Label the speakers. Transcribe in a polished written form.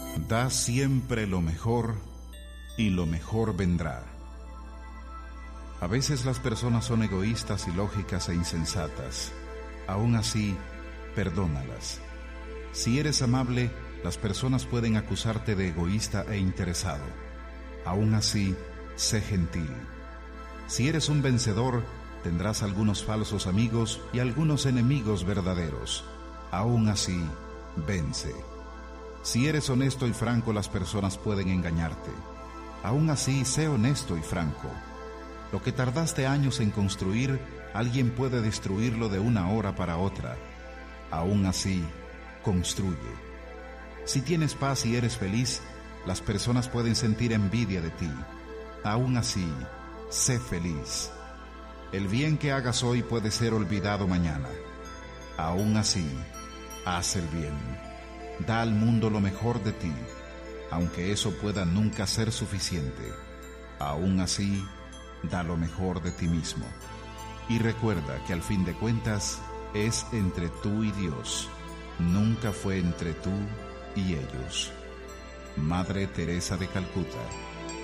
Speaker 1: Da siempre lo mejor y lo mejor vendrá. A veces las personas son egoístas, ilógicas e insensatas. Aún así, perdónalas. Si eres amable, las personas pueden acusarte de egoísta e interesado. Aún así, sé gentil. Si eres un vencedor, tendrás algunos falsos amigos y algunos enemigos verdaderos. Aún así, vence. Si eres honesto y franco, las personas pueden engañarte. Aún así, sé honesto y franco. Lo que tardaste años en construir, alguien puede destruirlo de una hora para otra. Aún así, construye. Si tienes paz y eres feliz, las personas pueden sentir envidia de ti. Aún así, sé feliz. El bien que hagas hoy puede ser olvidado mañana. Aún así, haz el bien. Da al mundo lo mejor de ti, aunque eso pueda nunca ser suficiente. Aún así, da lo mejor de ti mismo. Y recuerda que al fin de cuentas, es entre tú y Dios. Nunca fue entre tú y ellos. Madre Teresa de Calcuta.